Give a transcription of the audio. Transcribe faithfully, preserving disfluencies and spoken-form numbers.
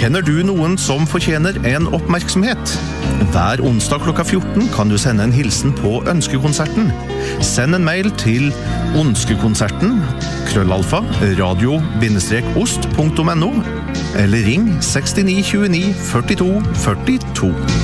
Kjenner du noen som fortjener en oppmerksomhet? Hver onsdag klokka fjorten kan du sende en hilsen på Ønskekonserten. Send en mail til ønskekonserten krøllalfa radio-ost punktum no eller ring seks ni to ni førtito førtito.